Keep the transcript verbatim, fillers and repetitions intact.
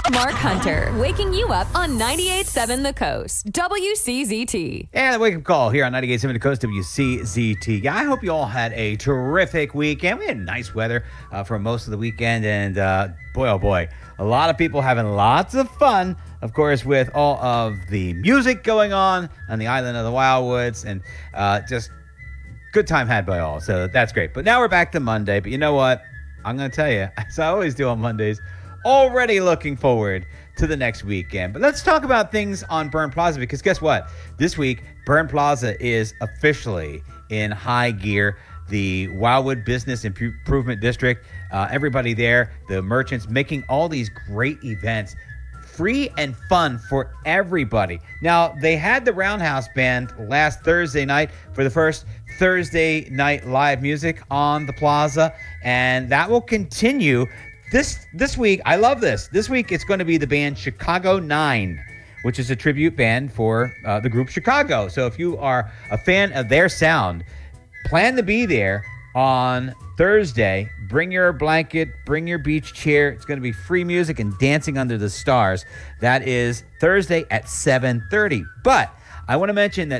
Mark Hunter, waking you up on ninety-eight point seven The Coast, W C Z T. And the wake-up call here on ninety-eight point seven The Coast, W C Z T. Yeah, I hope you all had a terrific weekend. We had nice weather uh, for most of the weekend, and uh, boy, oh boy, a lot of people having lots of fun, of course, with all of the music going on on the island of the Wildwoods, and uh, just good time had by all, so that's great. But now we're back to Monday, but you know what? I'm going to tell you, as I always do on Mondays, already looking forward to the next weekend. But let's talk about things on Byrne Plaza, because guess what? This week, Byrne Plaza is officially in high gear. The Wildwood Business Improvement District, uh, everybody there, the merchants making all these great events, free and fun for everybody. Now, they had the Roundhouse Band last Thursday night for the first Thursday night live music on the plaza, and that will continue this this week. I love this. This week, it's going to be the band Chicago Nine, which is a tribute band for uh, the group Chicago. So if you are a fan of their sound, plan to be there on Thursday. Bring your blanket, bring your beach chair. It's going to be free music and dancing under the stars. That is Thursday at seven thirty. But I want to mention that